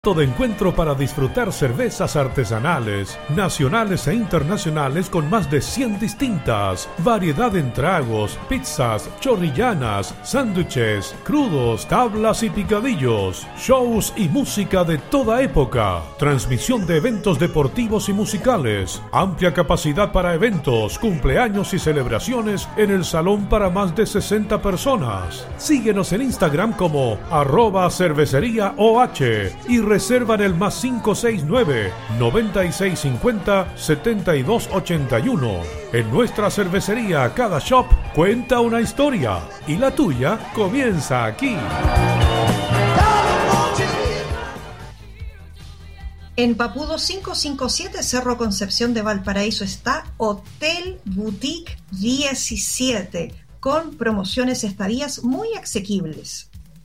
De encuentro para disfrutar cervezas artesanales, nacionales e internacionales con más de 100 distintas, variedad en tragos, pizzas, chorrillanas, sándwiches, crudos, tablas y picadillos, shows y música de toda época, transmisión de eventos deportivos y musicales, amplia capacidad para eventos, cumpleaños y celebraciones en el salón para más de 60 personas. Síguenos en Instagram como @cerveceríaOH y reserva en el +569 9650 7281. En nuestra cervecería cada shop cuenta una historia y la tuya comienza aquí. En Papudo 557, Cerro Concepción de Valparaíso, está Hotel Boutique 17, con promociones estadías muy asequibles.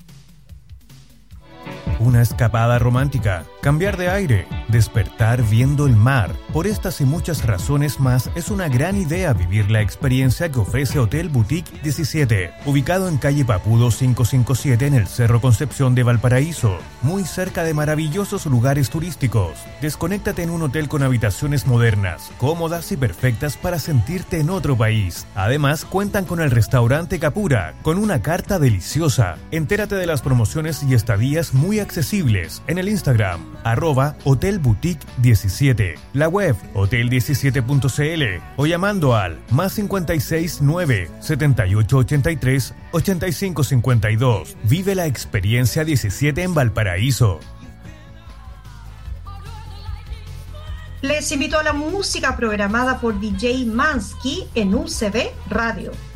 Una escapada romántica, cambiar de aire, despertar viendo el mar. Por estas y muchas razones más, es una gran idea vivir la experiencia que ofrece Hotel Boutique 17, ubicado en calle Papudo 557 en el Cerro Concepción de Valparaíso, muy cerca de maravillosos lugares turísticos. Desconéctate en un hotel con habitaciones modernas, cómodas y perfectas para sentirte en otro país. Además, cuentan con el restaurante Capura, con una carta deliciosa. Entérate de las promociones y estadías muy accesibles en el Instagram, @hotelboutique17, la web hotel17.cl o llamando al +56 9 7883 8552. Vive la experiencia 17 en Valparaíso. Les invito a la música programada por DJ Mansky en UCB Radio.